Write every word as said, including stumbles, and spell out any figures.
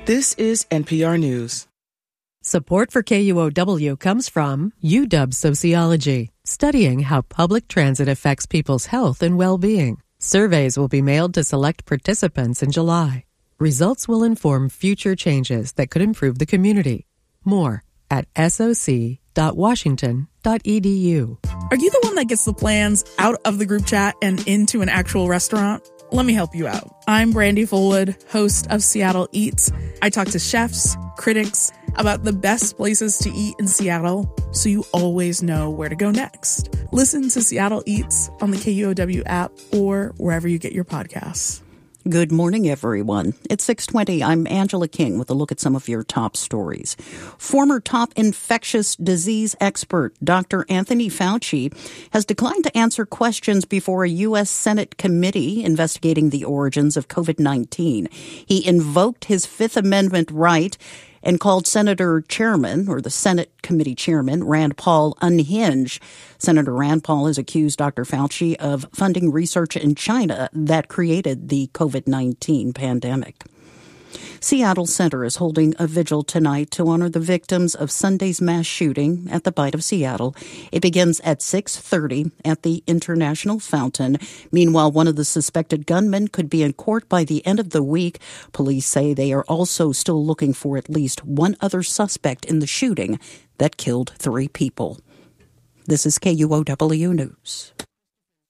This is N P R News. Support for K U O W comes from U W Sociology, studying how public transit affects people's health and well-being. Surveys will be mailed to select participants in July. Results will inform future changes that could improve the community. More at S O C dot washington dot e d u. Are you the one that gets the plans out of the group chat and into an actual restaurant? Let me help you out. I'm Brandy Fullwood, host of Seattle Eats. I talk to chefs, critics about the best places to eat in Seattle so you always know where to go next. Listen to Seattle Eats on the K U O W app or wherever you get your podcasts. Good morning, everyone. It's six twenty. I'm Angela King with a look at some of your top stories. Former top infectious disease expert Doctor Anthony Fauci has declined to answer questions before a U S Senate committee investigating the origins of covid nineteen. He invoked his Fifth Amendment right and called Senator Chairman, or the Senate Committee Chairman, Rand Paul, unhinged. Senator Rand Paul has accused Doctor Fauci of funding research in China that created the covid nineteen pandemic. Seattle Center is holding a vigil tonight to honor the victims of Sunday's mass shooting at the Bight of Seattle. It begins at six thirty at the International Fountain. Meanwhile, one of the suspected gunmen could be in court by the end of the week. Police say they are also still looking for at least one other suspect in the shooting that killed three people. This is K U O W News.